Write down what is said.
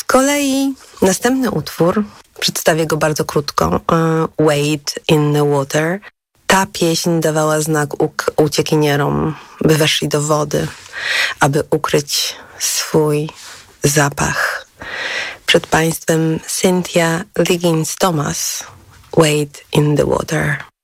kolei następny utwór, przedstawię go bardzo krótko, Wade in the Water. Ta pieśń dawała znak uciekinierom, by weszli do wody, aby ukryć swój zapach. Przed Państwem Cynthia Liggins-Thomas, Wade in the Water.